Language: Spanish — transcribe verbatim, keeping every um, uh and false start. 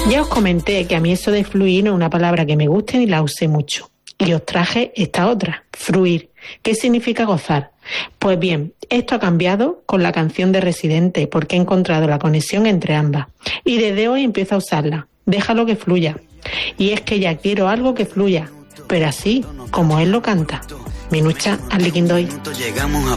Ya os comenté que a mí eso de fluir no es una palabra que me guste ni la use mucho. Y os traje esta otra, fruir. ¿Qué significa gozar? Pues bien, esto ha cambiado con la canción de Residente porque he encontrado la conexión entre ambas. Y desde hoy empiezo a usarla. Déjalo que fluya. Y es que ya quiero algo que fluya, pero así como él lo canta. Minucha Arliquindoy. Llegamos a